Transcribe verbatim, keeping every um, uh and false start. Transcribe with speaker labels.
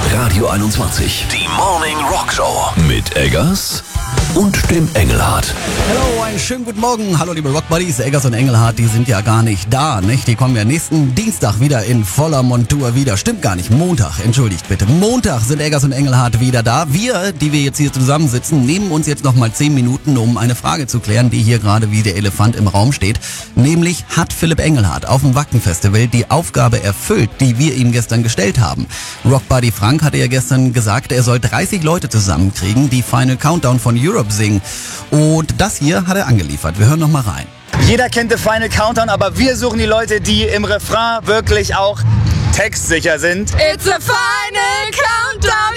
Speaker 1: Radio einundzwanzig. Die Morning Rock Show. Mit Eggers und dem Engelhardt.
Speaker 2: Hallo, einen schönen guten Morgen. Hallo liebe Rockbuddies, Eggers und Engelhardt, die sind ja gar nicht da, nicht? Die kommen ja nächsten Dienstag wieder in voller Montur wieder. Stimmt gar nicht, Montag, entschuldigt bitte. Montag sind Eggers und Engelhardt wieder da. Wir, die wir jetzt hier zusammensitzen, nehmen uns jetzt nochmal zehn Minuten, um eine Frage zu klären, die hier gerade wie der Elefant im Raum steht. Nämlich, hat Philipp Engelhardt auf dem Wacken Festival die Aufgabe erfüllt, die wir ihm gestern gestellt haben? Rockbuddy Frank hatte ja gestern gesagt, er soll dreißig Leute zusammenkriegen, die Final Countdown von Europe singen. Und das hier hat er angeliefert. Wir hören noch mal rein.
Speaker 3: Jeder kennt The Final Countdown, aber wir suchen die Leute, die im Refrain wirklich auch textsicher sind.
Speaker 4: It's a final countdown.